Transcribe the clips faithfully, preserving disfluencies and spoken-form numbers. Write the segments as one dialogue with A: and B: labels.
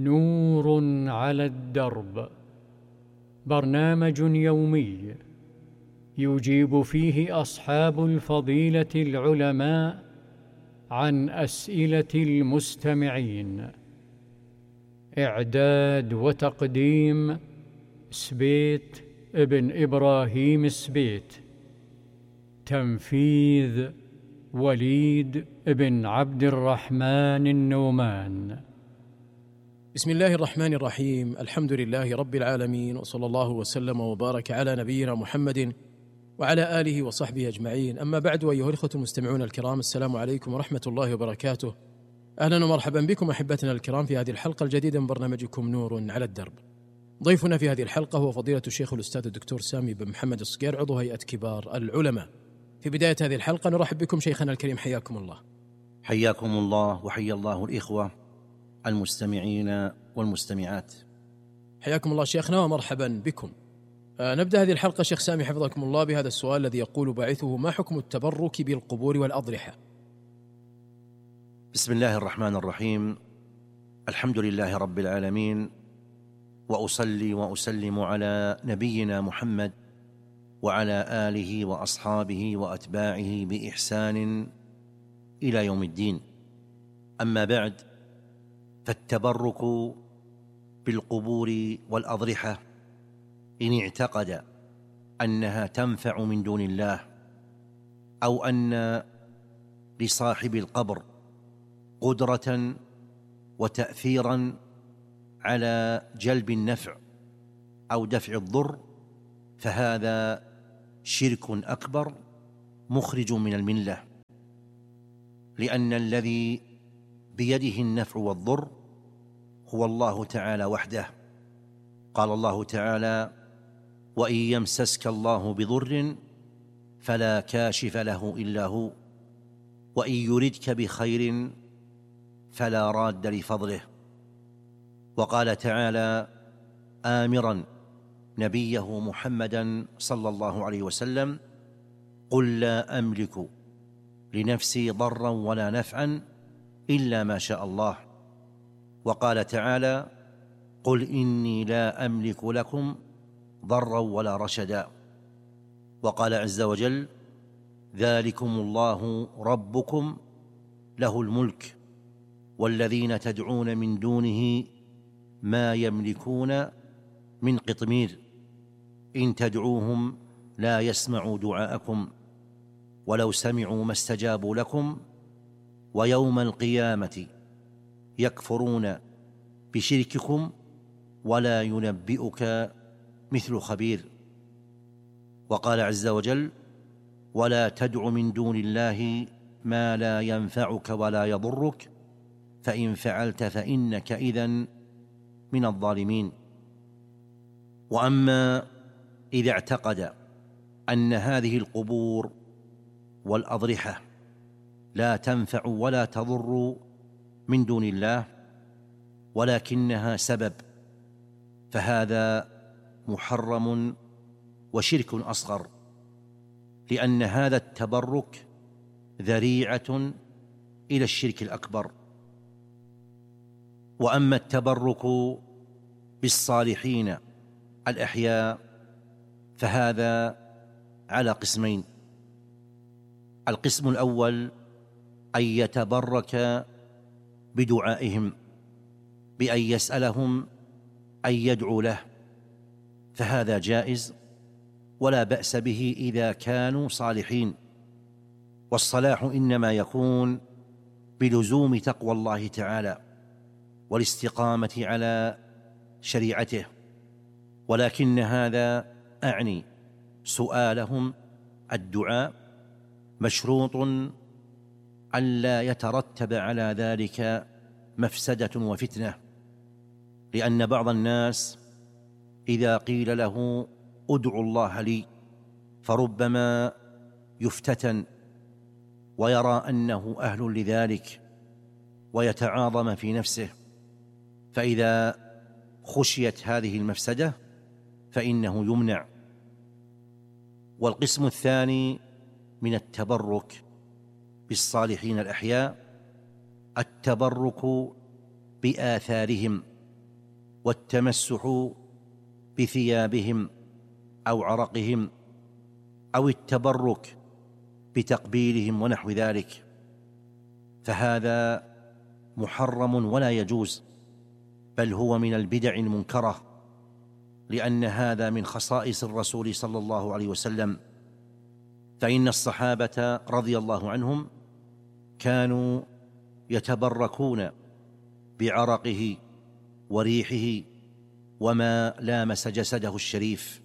A: نور على الدرب، برنامج يومي يجيب فيه أصحاب الفضيلة العلماء عن أسئلة المستمعين. إعداد وتقديم سبيت ابن إبراهيم سبيت. تنفيذ وليد بن عبد الرحمن النومان.
B: بسم الله الرحمن الرحيم. الحمد لله رب العالمين، وصلى الله وسلم وبارك على نبينا محمد وعلى آله وصحبه أجمعين. أما بعد، أيها الإخوة المستمعون الكرام، السلام عليكم ورحمة الله وبركاته. أهلا ومرحبا بكم أحبتنا الكرام في هذه الحلقة الجديدة من برنامجكم نور على الدرب. ضيفنا في هذه الحلقة هو فضيلة الشيخ الأستاذ الدكتور سامي بن محمد الصقير، عضو هيئة كبار العلماء. في بداية هذه الحلقة نرحب بكم شيخنا الكريم، حياكم الله.
C: حياكم الله وحيا الله الإخوة المستمعين والمستمعات.
B: حياكم الله شيخنا ومرحبا بكم. آه نبدأ هذه الحلقة شيخ سامي حفظكم الله بهذا السؤال الذي يقول باعثه: ما حكم التبرك بالقبور والأضرحة؟
C: بسم الله الرحمن الرحيم. الحمد لله رب العالمين، وأصلي وأسلم على نبينا محمد وعلى آله وأصحابه وأتباعه بإحسان إلى يوم الدين. أما بعد، فالتبرك بالقبور والأضرحة إن اعتقد أنها تنفع من دون الله، أو أن لصاحب القبر قدرة وتأثيرا على جلب النفع أو دفع الضر، فهذا شرك أكبر مخرج من الملة، لأن الذي بيده النفع والضر هو الله تعالى وحده. قال الله تعالى: وإن يمسسك الله بضر فلا كاشف له إلا هو، وإن يردك بخير فلا راد لفضله. وقال تعالى آمرا نبيه محمدا صلى الله عليه وسلم: قل لا أملك لنفسي ضرا ولا نفعا إلا ما شاء الله. وقال تعالى: قل إني لا أملك لكم ضرا ولا رشدا. وقال عز وجل: ذلكم الله ربكم له الملك والذين تدعون من دونه ما يملكون من قطمير إن تدعوهم لا يسمعوا دعاءكم ولو سمعوا ما استجابوا لكم ويوم القيامة يكفرون بشرككم ولا ينبئك مثل خبير. وقال عز وجل: ولا تدع من دون الله ما لا ينفعك ولا يضرك فإن فعلت فإنك إذن من الظالمين. وأما إذا اعتقد أن هذه القبور والأضرحة لا تنفع ولا تضر من دون الله ولكنها سبب، فهذا محرم وشرك أصغر، لأن هذا التبرك ذريعة إلى الشرك الأكبر. وأما التبرك بالصالحين الأحياء فهذا على قسمين: القسم الأول أن يتبرك بدعائهم، بأن يسألهم أن يدعو له، فهذا جائز ولا بأس به إذا كانوا صالحين. والصلاح إنما يكون بلزوم تقوى الله تعالى والاستقامة على شريعته، ولكن هذا أعني سؤالهم الدعاء مشروط أن لا يترتب على ذلك مفسدة وفتنة، لأن بعض الناس إذا قيل له ادعوا الله لي فربما يفتتن ويرى أنه أهل لذلك ويتعاظم في نفسه، فإذا خشيت هذه المفسدة فإنه يمنع. والقسم الثاني من التبرك بالصالحين الأحياء التبرك بآثارهم والتمسح بثيابهم أو عرقهم أو التبرك بتقبيلهم ونحو ذلك، فهذا محرم ولا يجوز، بل هو من البدع المنكرة، لأن هذا من خصائص الرسول صلى الله عليه وسلم. فإن الصحابة رضي الله عنهم كانوا يتبركون بعرقه وريحه وما لامس جسده الشريف،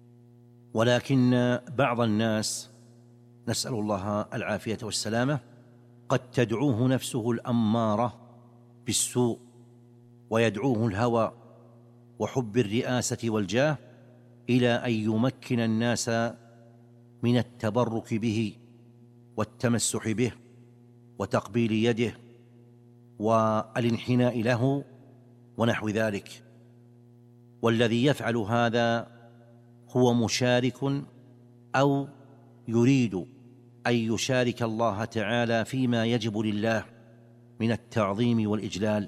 C: ولكن بعض الناس، نسأل الله العافية والسلامة، قد تدعوه نفسه الأمارة بالسوء، ويدعوه الهوى وحب الرئاسة والجاه إلى أن يمكن الناس من التبرك به والتمسح به وتقبيل يده والانحناء له ونحو ذلك. والذي يفعل هذا هو مشارك أو يريد أن يشارك الله تعالى فيما يجب لله من التعظيم والإجلال،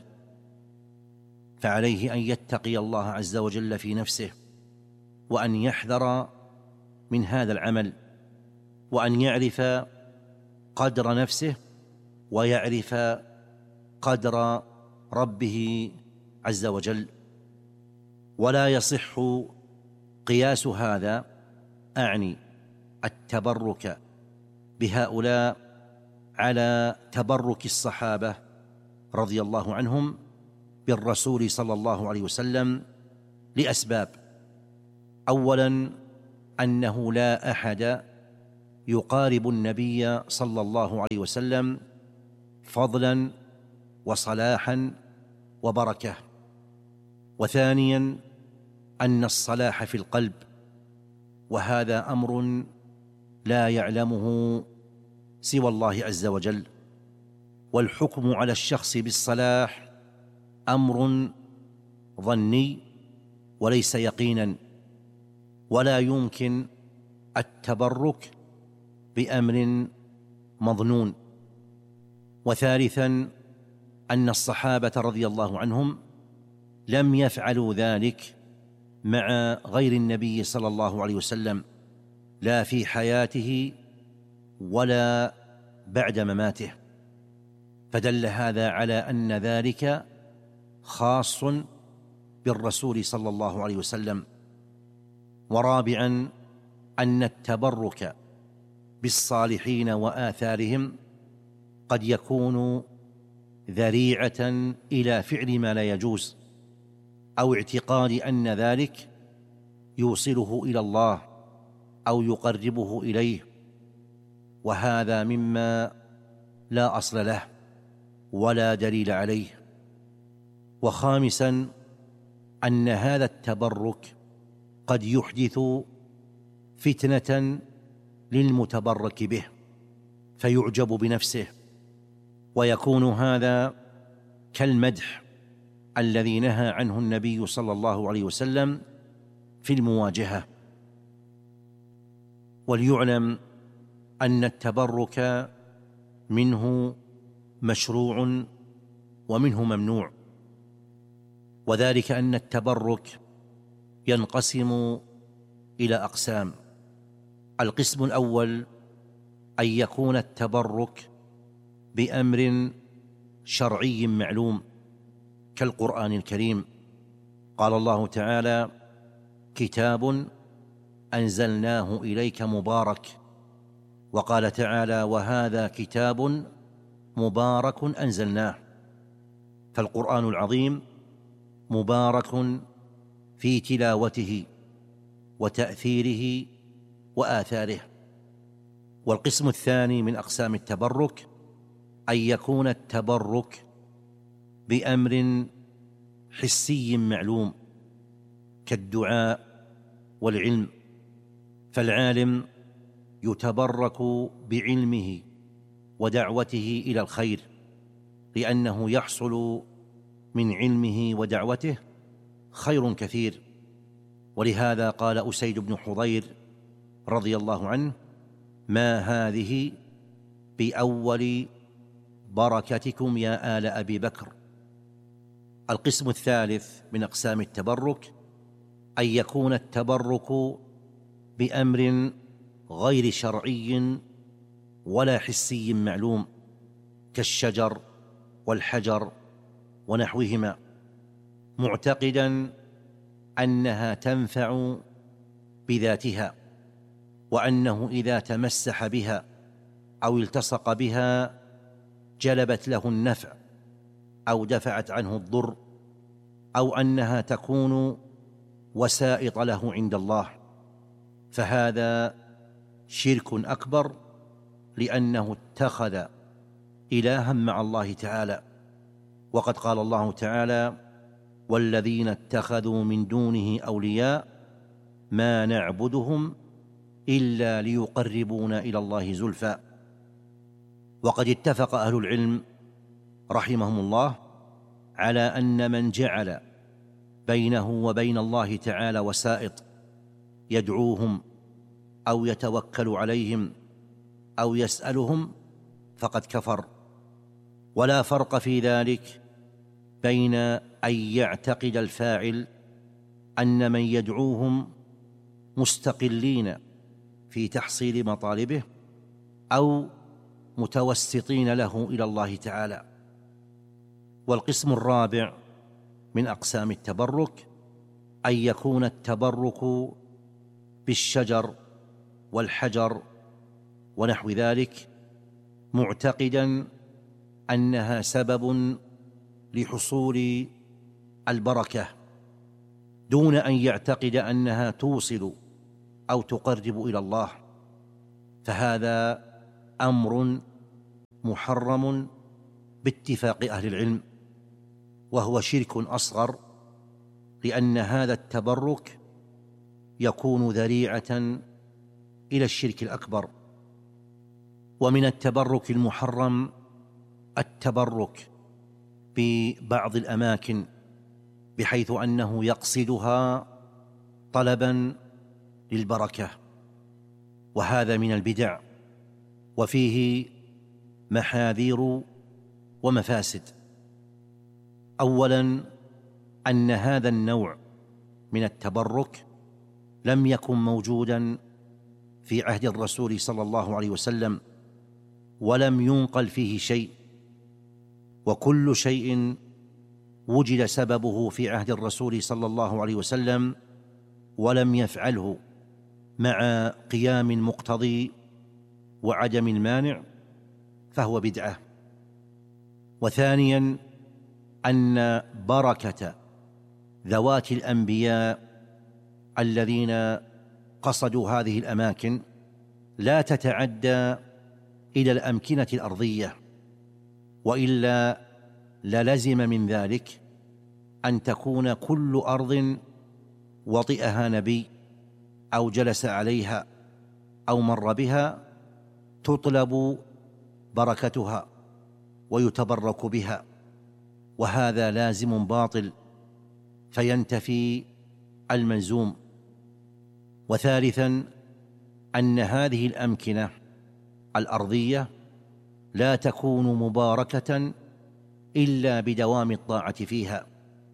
C: فعليه أن يتقي الله عز وجل في نفسه، وأن يحذر من هذا العمل، وأن يعرف قدر نفسه ويعرف قدر ربه عز وجل. ولا يصح قياس هذا، أعني التبرك بهؤلاء، على تبرك الصحابة رضي الله عنهم بالرسول صلى الله عليه وسلم، لأسباب. أولا، أنه لا أحد يقارب النبي صلى الله عليه وسلم فضلا وصلاحا وبركة. وثانيا، أن الصلاح في القلب، وهذا أمر لا يعلمه سوى الله عز وجل. والحكم على الشخص بالصلاح أمر ظني وليس يقينا، ولا يمكن التبرك بأمر مظنون. وثالثا، أن الصحابة رضي الله عنهم لم يفعلوا ذلك مع غير النبي صلى الله عليه وسلم، لا في حياته ولا بعد مماته، فدل هذا على أن ذلك خاص بالرسول صلى الله عليه وسلم. ورابعا، أن التبرك بالصالحين وآثارهم قد يكون ذريعة إلى فعل ما لا يجوز، أو اعتقاد أن ذلك يوصله إلى الله أو يقربه إليه، وهذا مما لا أصل له ولا دليل عليه. وخامسا، أن هذا التبرك قد يحدث فتنة للمتبرك به فيعجب بنفسه، ويكون هذا كالمدح الذي نهى عنه النبي صلى الله عليه وسلم في المواجهة. وليعلم أن التبرك منه مشروع ومنه ممنوع، وذلك أن التبرك ينقسم إلى أقسام. القسم الأول أن يكون التبرك بأمر شرعي معلوم كالقرآن الكريم، قال الله تعالى: كتاب أنزلناه إليك مبارك. وقال تعالى: وهذا كتاب مبارك أنزلناه. فالقرآن العظيم مبارك في تلاوته وتأثيره وآثاره. والقسم الثاني من أقسام التبرك أن يكون التبرك بأمر حسي معلوم كالدعاء والعلم، فالعالم يتبرك بعلمه ودعوته إلى الخير، لأنه يحصل من علمه ودعوته خير كثير. ولهذا قال أسيد بن حضير رضي الله عنه: ما هذه بأول بركتكم يا آل أبي بكر. القسم الثالث من أقسام التبرك أن يكون التبرك بأمر غير شرعي ولا حسي معلوم كالشجر والحجر ونحوهما، معتقدا أنها تنفع بذاتها، وأنه إذا تمسح بها أو التصق بها جلبت له النفع أو دفعت عنه الضر، أو أنها تكون وسائط له عند الله، فهذا شرك أكبر، لأنه اتخذ إلها مع الله تعالى. وقد قال الله تعالى: والذين اتخذوا من دونه أولياء ما نعبدهم إلا ليقربونا إلى الله زلفى. وقد اتفق أهل العلم رحمهم الله على أن من جعل بينه وبين الله تعالى وسائط يدعوهم أو يتوكل عليهم أو يسألهم فقد كفر، ولا فرق في ذلك بين أن يعتقد الفاعل أن من يدعوهم مستقلين في تحصيل مطالبه أو متوسطين له إلى الله تعالى. والقسم الرابع من أقسام التبرك أن يكون التبرك بالشجر والحجر ونحو ذلك، معتقدا أنها سبب لحصول البركة، دون أن يعتقد أنها توصل أو تقرب إلى الله، فهذا أمر محرم باتفاق أهل العلم، وهو شرك أصغر، لأن هذا التبرك يكون ذريعة إلى الشرك الأكبر. ومن التبرك المحرم التبرك ببعض الأماكن بحيث أنه يقصدها طلبا للبركة، وهذا من البدع، وفيه محاذير ومفاسد. أولا، أن هذا النوع من التبرك لم يكن موجودا في عهد الرسول صلى الله عليه وسلم، ولم ينقل فيه شيء، وكل شيء وجد سببه في عهد الرسول صلى الله عليه وسلم ولم يفعله مع قيام مقتضي وعدم المانع فهو بدعة. وثانيا، أن بركة ذوات الأنبياء الذين قصدوا هذه الأماكن لا تتعدى إلى الأمكنة الأرضية، وإلا للزم من ذلك أن تكون كل أرض وطئها نبي أو جلس عليها أو مر بها تطلب بركتها ويتبرك بها، وهذا لازم باطل فينتفي الملزوم. وثالثا، أن هذه الأمكنة الأرضية لا تكون مباركة إلا بدوام الطاعة فيها،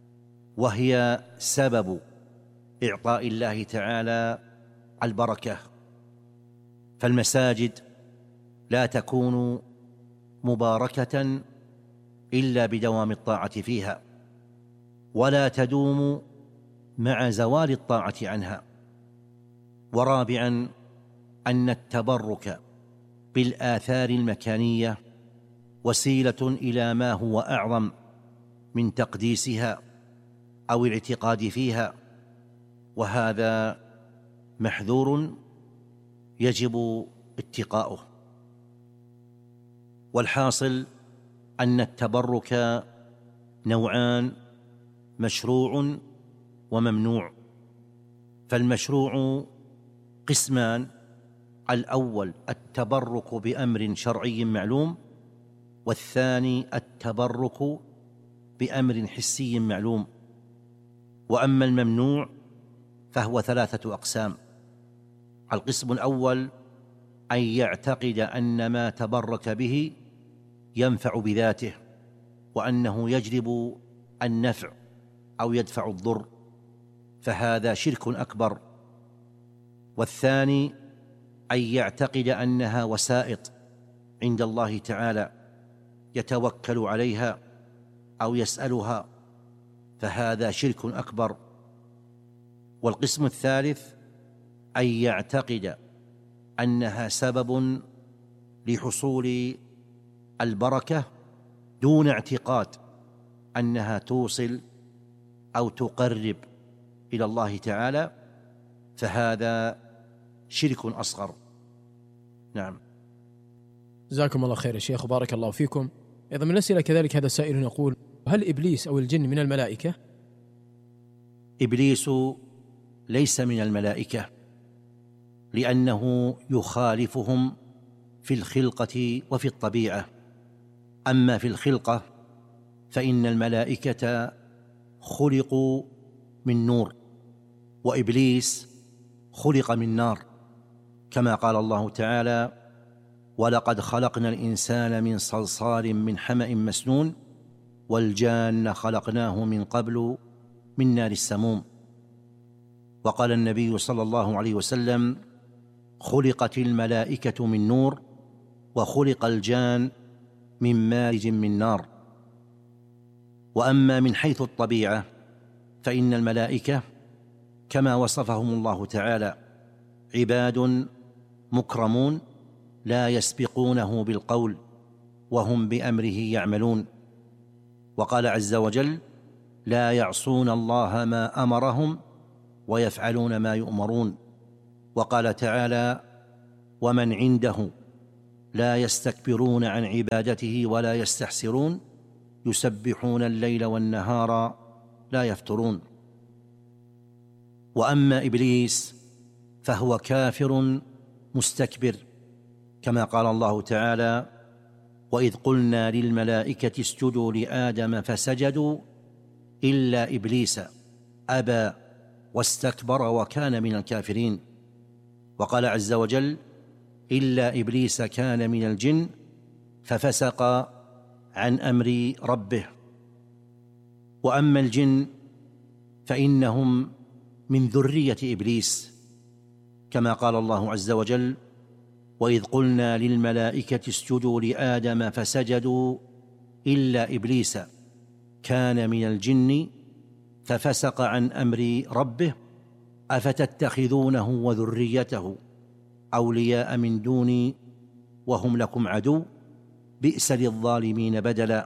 C: وهي سبب إعطاء الله تعالى البركة، فالمساجد لا تكون مباركة إلا بدوام الطاعة فيها، ولا تدوم مع زوال الطاعة عنها. ورابعا، أن التبرك بالآثار المكانية وسيلة إلى ما هو أعظم من تقديسها أو الاعتقاد فيها، وهذا محذور يجب اتقاؤه. والحاصل أن التبرك نوعان: مشروع وممنوع. فالمشروع قسمان: الأول التبرك بأمر شرعي معلوم، والثاني التبرك بأمر حسي معلوم. وأما الممنوع فهو ثلاثة أقسام: القسم الأول أن يعتقد أن ما تبرك به ينفع بذاته، وأنه يجلب النفع أو يدفع الضر، فهذا شرك أكبر. والثاني أن يعتقد أنها وسائط عند الله تعالى يتوكل عليها أو يسألها، فهذا شرك أكبر. والقسم الثالث أن يعتقد أنها سبب لحصول البركة دون اعتقاد أنها توصل أو تقرب إلى الله تعالى، فهذا شرك أصغر. نعم.
B: جزاكم الله خير يا شيخ وبارك الله فيكم. أيضا من الأسئلة كذلك هذا سائل يقول: هل إبليس أو الجن من الملائكة؟
C: إبليس ليس من الملائكة، لأنه يخالفهم في الخلقة وفي الطبيعة. أما في الخلقة فإن الملائكة خلقوا من نور، وإبليس خلق من نار، كما قال الله تعالى: ولقد خلقنا الإنسان من صلصال من حمأ مسنون والجان خلقناه من قبل من نار السموم. وقال النبي صلى الله عليه وسلم: خلقت الملائكة من نور وخلق الجان من مارج من نار. وأما من حيث الطبيعة فإن الملائكة كما وصفهم الله تعالى عباد مكرمون لا يسبقونه بالقول وهم بأمره يعملون. وقال عز وجل: لا يعصون الله ما أمرهم ويفعلون ما يؤمرون. وقال تعالى: ومن عنده لا يستكبرون عن عبادته ولا يستحسرون يسبحون الليل والنهار لا يفترون. وأما إبليس فهو كافر مستكبر، كما قال الله تعالى: وإذ قلنا للملائكة اسجدوا لآدم فسجدوا إلا إبليس أبى واستكبر وكان من الكافرين. وقال عز وجل: إلا إبليس كان من الجن ففسق عن أمر ربه. وأما الجن فإنهم من ذرية إبليس، كما قال الله عز وجل: وإذ قلنا للملائكة اسجدوا لآدم فسجدوا إلا إبليس كان من الجن ففسق عن أمر ربه أفتتخذونه وذريته أولياء من دوني وهم لكم عدو بئس للظالمين بدلا.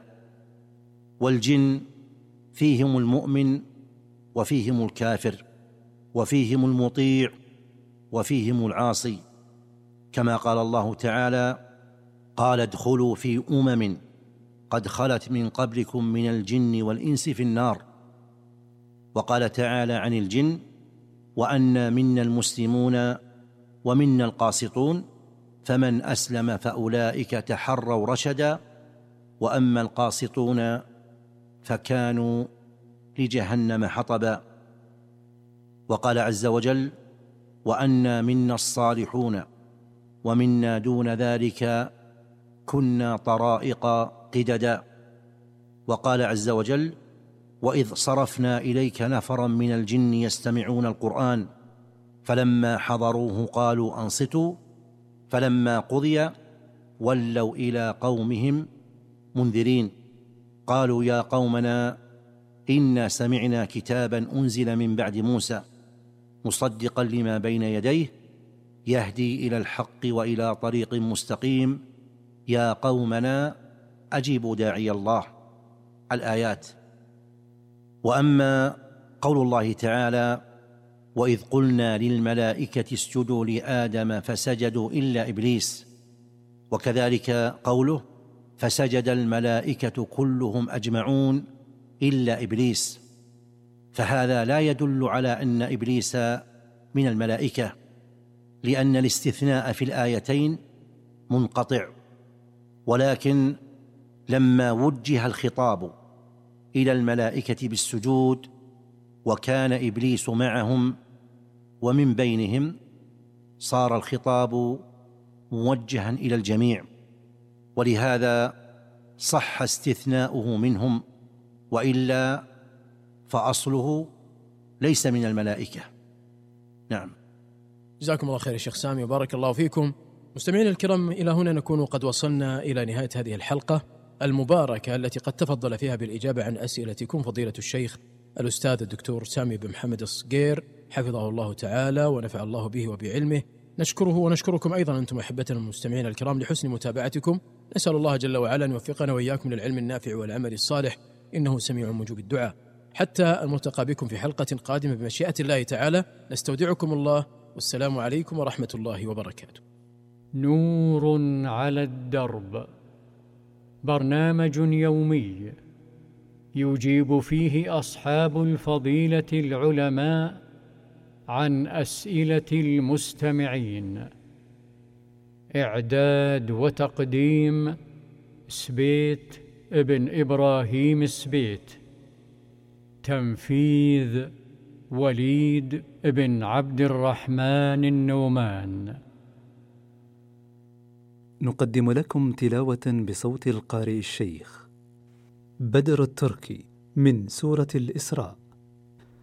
C: والجن فيهم المؤمن وفيهم الكافر وفيهم المطيع وفيهم العاصي، كما قال الله تعالى: قال ادخلوا في أمم قد خلت من قبلكم من الجن والإنس في النار. وقال تعالى عن الجن: وأنا منا المسلمون ومنا القاسطون فمن أسلم فأولئك تحروا رشدا وأما القاسطون فكانوا لجهنم حطبا. وقال عز وجل: وأنا منا الصالحون ومنا دون ذلك كنا طرائق قددا. وقال عز وجل: وإذ صرفنا إليك نفرا من الجن يستمعون القرآن فلما حضروه قالوا أنصتوا فلما قضي ولوا إلى قومهم منذرين قالوا يا قومنا إنا سمعنا كتابا أنزل من بعد موسى مصدقا لما بين يديه يهدي إلى الحق وإلى طريق مستقيم يا قومنا أجيبوا داعي الله. الآيات. وأما قول الله تعالى: وإذ قلنا للملائكة اسجدوا لآدم فسجدوا إلا إبليس، وكذلك قوله: فسجد الملائكة كلهم أجمعون إلا إبليس، فهذا لا يدل على أن إبليس من الملائكة، لأن الاستثناء في الآيتين منقطع. ولكن لما وجه الخطاب إلى الملائكة بالسجود وكان إبليس معهم ومن بينهم صار الخطاب موجها إلى الجميع، ولهذا صح استثناؤه منهم وإلا فأصله ليس من الملائكة. نعم.
B: جزاكم الله خير يا شيخ سامي وبارك الله فيكم. مستمعين الكرام، إلى هنا نكون قد وصلنا إلى نهاية هذه الحلقة المباركة التي قد تفضل فيها بالإجابة عن أسئلتكم فضيلة الشيخ الأستاذ الدكتور سامي بن محمد الصقير حفظه الله تعالى ونفع الله به وبعلمه. نشكره ونشكركم أيضا أنتم أحبتنا المستمعين الكرام لحسن متابعتكم. نسأل الله جل وعلا أن يوفقنا وإياكم للعلم النافع والعمل الصالح، إنه سميع مجيب الدعاء. حتى الملتقى بكم في حلقة قادمة بمشيئة الله تعالى، نستودعكم الله، والسلام عليكم ورحمة الله وبركاته.
A: نور على الدرب، برنامج يومي يجيب فيه أصحاب الفضيلة العلماء عن أسئلة المستمعين. إعداد وتقديم سبيت ابن إبراهيم سبيت. تنفيذ وليد ابن عبد الرحمن النومان.
D: نقدم لكم تلاوة بصوت القارئ الشيخ بدر التركي من سورة الإسراء.